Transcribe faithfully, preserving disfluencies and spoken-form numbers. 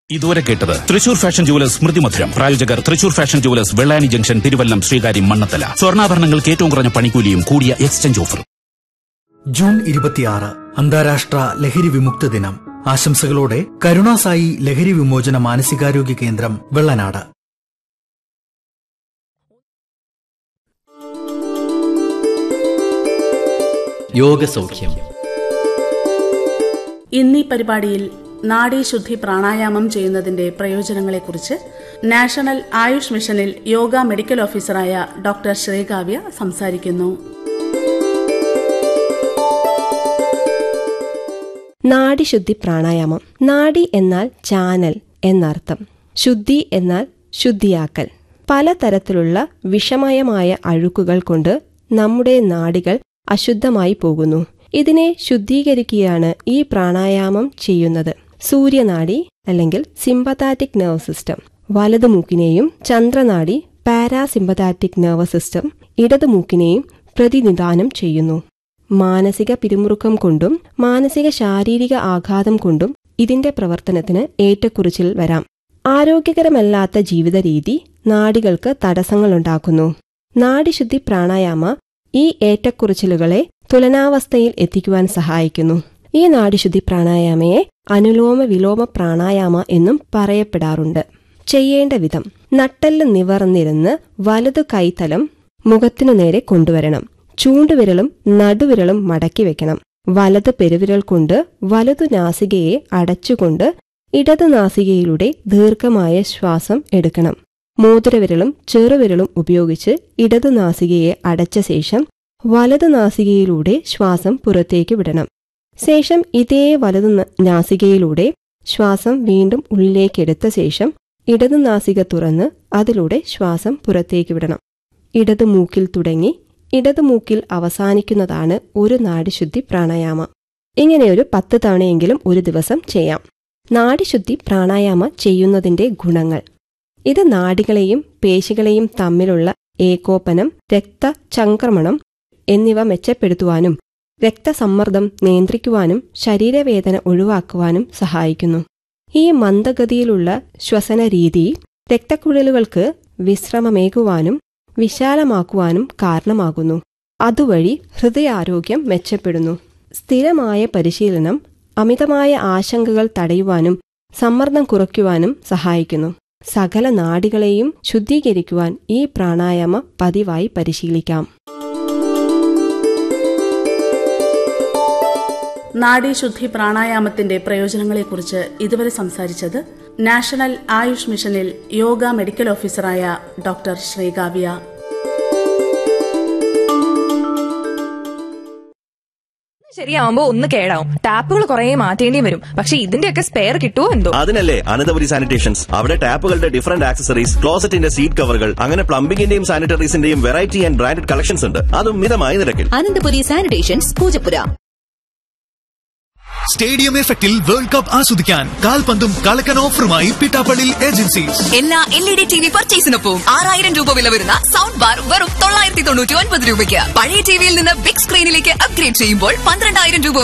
ഇതുവരെ കേട്ടത് Thrissur fashion jewellers സ്മൃതി മധുരം. പ്രായോജകർ Thrissur fashion jewellers, Vellani junction, Thiruvallam, Sreekaryam, Mannathala. സ്വർണ്ണാഭരണങ്ങൾക്ക് ഏറ്റവും കുറഞ്ഞ പണിക്കൂലിയും കൂടിയ എക്സ്ചേഞ്ച് ഓഫറും. ജൂൺ ഇരുപത്തിയാറ് അന്താരാഷ്ട്ര ലഹരി വിമുക്ത ദിനം. ആശംസകളോടെ കരുണാസായി ലഹരി വിമോചന മാനസികാരോഗ്യ കേന്ദ്രം, വെള്ളനാട്. യോഗസൗഖ്യം. ഇന്നീ പരിപാടിയിൽ നാഡീശുദ്ധി പ്രാണായാമം ചെയ്യുന്നതിന്റെ പ്രയോജനങ്ങളെക്കുറിച്ച് നാഷണൽ ആയുഷ് മിഷനിൽ യോഗ മെഡിക്കൽ ഓഫീസറായ ഡോക്ടർ ശ്രീകാവ്യ സംസാരിക്കുന്നു. നാഡിശുദ്ധി പ്രാണായാമം. നാഡി എന്നാൽ ചാനൽ എന്നർത്ഥം. ശുദ്ധി എന്നാൽ ശുദ്ധിയാക്കൽ. പലതരത്തിലുള്ള വിഷമയമായ അഴുക്കുകൾ കൊണ്ട് നമ്മുടെ നാഡികൾ അശുദ്ധമായി പോകുന്നു. ഇതിനെ ശുദ്ധീകരിക്കുകയാണ് ഈ പ്രാണായാമം ചെയ്യുന്നത്. സൂര്യനാഡി അല്ലെങ്കിൽ സിമ്പതാറ്റിക് നെർവ് സിസ്റ്റം വലതുമൂക്കിനെയും, ചന്ദ്രനാഡി പാരാസിമ്പതാറ്റിക് നെർവ് സിസ്റ്റം ഇടതുമൂക്കിനെയും പ്രതിനിധാനം ചെയ്യുന്നു. മാനസിക പിരിമുറുക്കം കൊണ്ടും മാനസിക ശാരീരിക ആഘാതം കൊണ്ടും ഇതിന്റെ പ്രവർത്തനത്തിന് ഏറ്റക്കുറിച്ചിൽ വരാം. ആരോഗ്യകരമല്ലാത്ത ജീവിത രീതി നാഡികൾക്ക് തടസ്സങ്ങളുണ്ടാക്കുന്നു. നാഡിശുദ്ധി പ്രാണായാമ ഈ ഏറ്റക്കുറിച്ചിലുകളെ തുലനാവസ്ഥയിൽ എത്തിക്കുവാൻ സഹായിക്കുന്നു. ഈ നാഡിശുദ്ധി പ്രാണായാമയെ അനുലോമ വിലോമ പ്രാണായാമ എന്നും പറയപ്പെടാറുണ്ട്. ചെയ്യേണ്ട വിധം: നട്ടെല്ല് നിവർന്നിരുന്ന് വലതു കൈത്തലം മുഖത്തിനു നേരെ കൊണ്ടുവരണം. ചൂണ്ടുവിരലും നടുവിരലും മടക്കി വെക്കണം. വലത് പെരുവിരൽ കൊണ്ട് വലതു നാസികയെ അടച്ചുകൊണ്ട് ഇടത് നാസികയിലൂടെ ദീർഘമായ ശ്വാസം എടുക്കണം. മോതിരവിരലും ചെറുവിരലും ഉപയോഗിച്ച് ഇടതു നാസികയെ അടച്ച ശേഷം വലതു നാസികയിലൂടെ ശ്വാസം പുറത്തേക്ക് വിടണം. ശേഷം ഇതേ വലതു നാസികയിലൂടെ ശ്വാസം വീണ്ടും ഉള്ളിലേക്കെടുത്ത ശേഷം ഇടതു നാസിക തുറന്ന് അതിലൂടെ ശ്വാസം പുറത്തേക്ക് വിടണം. ഇടതു മൂക്കിൽ തുടങ്ങി ഇടതു മൂക്കിൽ അവസാനിക്കുന്നതാണ് ഒരു നാഡിശുദ്ധി പ്രാണായാമ. ഇങ്ങനെയൊരു പത്ത് തവണയെങ്കിലും ഒരു ദിവസം ചെയ്യാം. നാഡിശുദ്ധി പ്രാണായാമ ചെയ്യുന്നതിന്റെ ഗുണങ്ങൾ: ഇത് നാഡികളെയും പേശികളെയും തമ്മിലുള്ള ഏകോപനം, രക്തചംക്രമണം എന്നിവ മെച്ചപ്പെടുത്തുവാനും രക്തസമ്മർദ്ദം നിയന്ത്രിക്കുവാനും ശരീരവേദന ഒഴിവാക്കുവാനും സഹായിക്കുന്നു. ഈ മന്ദഗതിയിലുള്ള ശ്വസന രീതി രക്തക്കുഴലുകൾക്ക് വിശ്രമമേകുവാനും വിശാലമാക്കുവാനും കാരണമാകുന്നു. അതുവഴി ഹൃദയാരോഗ്യം മെച്ചപ്പെടുന്നു. സ്ഥിരമായ പരിശീലനം അമിതമായ ആശങ്കകൾ തടയുവാനും സമ്മർദ്ദം കുറയ്ക്കുവാനും സഹായിക്കുന്നു. സകല നാഡികളെയും ശുദ്ധീകരിക്കുവാൻ ഈ പ്രാണായാമ പതിവായി പരിശീലിക്കാം. നാഡീശുദ്ധി പ്രാണായാമത്തിന്റെ പ്രയോജനങ്ങളെക്കുറിച്ച് ഇതുവരെ സംസാരിച്ചത് നാഷണൽ ആയുഷ് മിഷനിൽ യോഗ മെഡിക്കൽ ഓഫീസറായ ഡോക്ടർ ശ്രീകാവ്യ. ശരിയാവുമ്പോ ഒന്ന് കേടാവും, ടാപ്പുകൾ കുറെ മാറ്റേണ്ടി വരും. പക്ഷെ ഇതിന്റെയൊക്കെ സ്പെയർ കിട്ടുമോ എന്തോ. അതിനല്ലേ അനന്തപുരി സാനിറ്റേഷൻസ്. അവിടെ ടാപ്പുകളുടെ ഡിഫറന്റ് ആക്സസറീസ്, ക്ലോസറ്റിന്റെ സീറ്റ് കവറുകൾ, അങ്ങനെ പ്ലംബിംഗിന്റെയും സാനിറ്ററീസിന്റെയും വെറൈറ്റി ആൻഡ് ബ്രാൻഡഡ് കളക്ഷൻസ് ഉണ്ട്. അതും മിതമായ നിരക്കിൽ. അനന്തപുരി സാനിറ്റേഷൻസ്, പൂജപ്പുര. സ്റ്റേഡിയം എഫക്റ്റിൽ വേൾഡ് കപ്പ് ആസ്വദിക്കാൻ കാൽപന്തും കളക്കൻ ഓഫറുമായി പിട്ടാപ്പള്ളി ഏജൻസീസ്. എല്ലാ L E D T V പർച്ചേസിനൊപ്പം ആറായിരം രൂപ വില വരുന്ന സൗണ്ട് ബാർ വെറും തൊള്ളായിരത്തി തൊണ്ണൂറ്റി ഒൻപത് രൂപയ്ക്ക്. പഴയ ടിവിയിൽ നിന്ന് ബിഗ് സ്ക്രീനിലേക്ക് അപ്ഗ്രേഡ് ചെയ്യുമ്പോൾ പന്ത്രണ്ടായിരം രൂപ